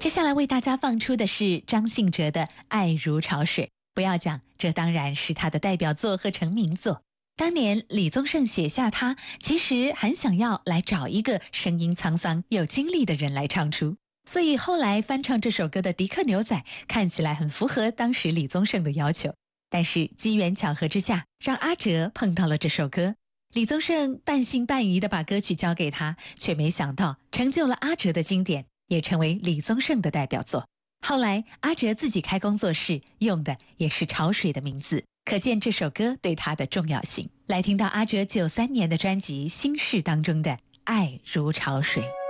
接下来为大家放出的是张信哲的《爱如潮水》，不要讲，这当然是他的代表作和成名作。当年李宗盛写下它，其实很想要来找一个声音沧桑、有经历的人来唱出，所以后来翻唱这首歌的迪克牛仔看起来很符合当时李宗盛的要求。但是机缘巧合之下，让阿哲碰到了这首歌。李宗盛半信半疑地把歌曲交给他，却没想到成就了阿哲的经典，也成为李宗盛的代表作。后来阿哲自己开工作室，用的也是潮水的名字，可见这首歌对他的重要性。来听到阿哲93年的专辑《心事》当中的《爱如潮水》。